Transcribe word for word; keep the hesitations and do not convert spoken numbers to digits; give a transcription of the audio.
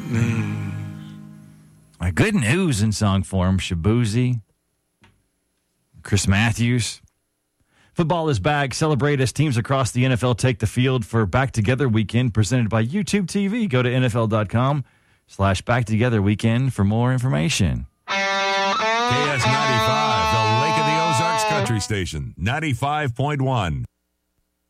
Mm. Uh, good news in song form. Shabuzi, Chris Matthews. Football is back. Celebrate as teams across the N F L take the field for Back Together Weekend presented by YouTube T V. Go to N F L dot com slash Back Together Weekend for more information. K S ninety-five, the Lake of the Ozarks Country Station, ninety-five point one.